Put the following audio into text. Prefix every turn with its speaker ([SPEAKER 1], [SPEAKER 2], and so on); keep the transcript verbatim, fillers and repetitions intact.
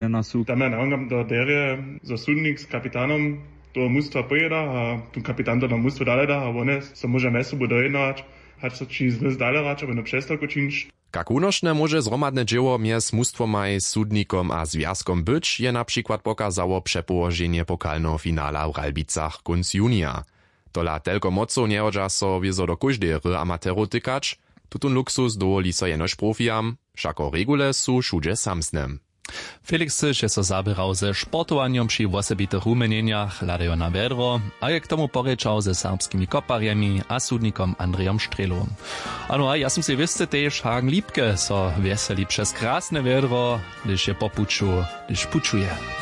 [SPEAKER 1] na súd.
[SPEAKER 2] Tam je naongam do derje, zo súdnik s kapitánom do mústva pojeda a tu kapitán to na mústvo dale dá a one sa môže mes sobu dojednať, hač sa či znes dale ráč, aby na přestalku činč.
[SPEAKER 3] Kak unošne môže zromadne dzieło między mustwomaj, súdnikom a związkom być, je na przykład pokazało przepołożenie pokalnego finala w Ralbicach kunc junia. Tola telko mocą nie hodža so wiezo do każdej ry amateru tykać, tutun luksus dowoli so jenož profijam, všako regule su všudzie samsne.
[SPEAKER 4] Felix Syš je so zabierał ze sportowaniem przy wosebitych umenieniach, ladajo na vedro, a je k tomu porečał ze serbskimi koparjemi a súdnikom Andrejom Strelom. Ano, a ja som si wysce tež Hagen Liebke so veseli przez krásne vedro, když je po puču, když pučuje.